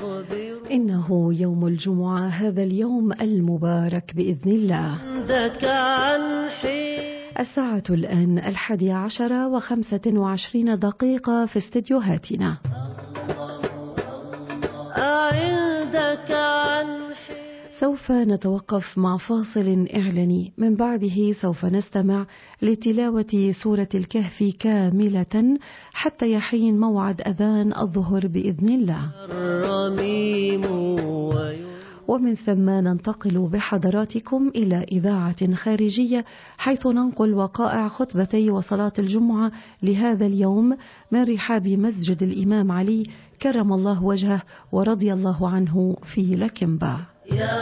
إنه يوم الجمعة، هذا اليوم المبارك بإذن الله. الساعة الآن 11:25 في استديوهاتنا. سوف نتوقف مع فاصل إعلاني، من بعده سوف نستمع لتلاوة سورة الكهف كاملة حتى يحين موعد أذان الظهر بإذن الله، ومن ثم ننتقل بحضراتكم إلى إذاعة خارجية، حيث ننقل وقائع خطبتي وصلاة الجمعة لهذا اليوم من رحاب مسجد الإمام علي كرم الله وجهه ورضي الله عنه في لكمبا.